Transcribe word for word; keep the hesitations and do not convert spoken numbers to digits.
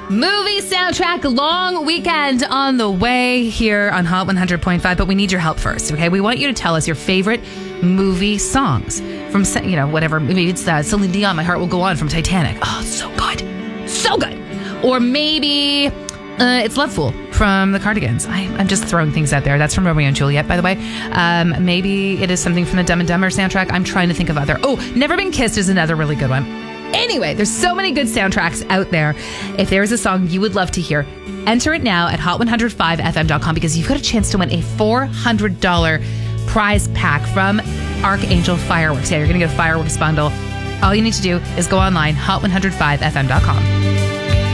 Movie soundtrack, long weekend on the way here on Hot one hundred point five, but we need your help first, okay? We want you to tell us your favorite movie songs from, you know, whatever. Maybe it's uh, Celine Dion, My Heart Will Go On from Titanic. Oh, so good. So good. Or maybe uh, it's Love Fool from the Cardigans. I, I'm just throwing things out there. That's from Romeo and Juliet, by the way. Um, maybe it is something from the Dumb and Dumber soundtrack. I'm trying to think of other. Oh, Never Been Kissed is another really good one. Anyway, there's so many good soundtracks out there. If there's a song you would love to hear, enter it now at hot one oh five f m dot com because you've got a chance to win a four hundred dollars prize pack from Archangel Fireworks. Yeah, you're going to get a fireworks bundle. All you need to do is go online, hot one oh five f m dot com.